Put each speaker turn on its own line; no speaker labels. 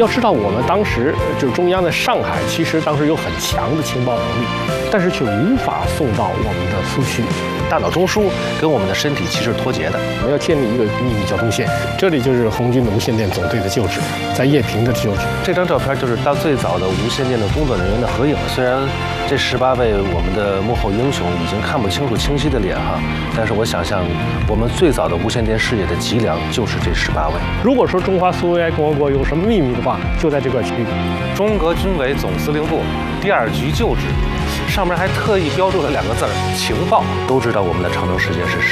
要知道，我们当时就是中央的上海，其实当时有很强的情报能力，但是却无法送到我们的苏区。
大脑中枢跟我们的身体其实是脱节的。
我们要建立一个秘密交通线，这里就是红军的无线电总队的旧址，在叶平的旧址。
这张照片就是当最早的无线电的工作人员的合影。虽然这18位我们的幕后英雄已经看不清楚清晰的脸哈，但是我想象我们最早的无线电事业的脊梁就是这18位。
如果说中华苏维埃共和国有什么秘密的话，就在这块区域。
中革军委总司令部第2局旧址，上面还特意标注了2个字儿：情报。都知道我们的长征事件是